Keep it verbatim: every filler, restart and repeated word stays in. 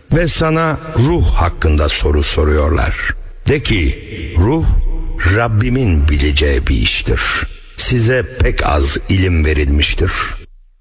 ve sana ruh hakkında soru soruyorlar. De ki, ruh Rabbimin bileceği bir iştir. Size pek az ilim verilmiştir.